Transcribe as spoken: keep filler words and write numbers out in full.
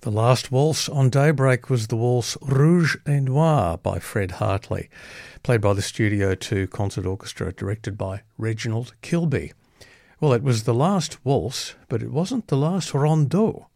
The last waltz on Daybreak was the waltz Rouge et Noir by Fred Hartley, played by the Studio two Concert Orchestra, directed by Reginald Kilby. Well, it was the last waltz, but it wasn't the last rondeau.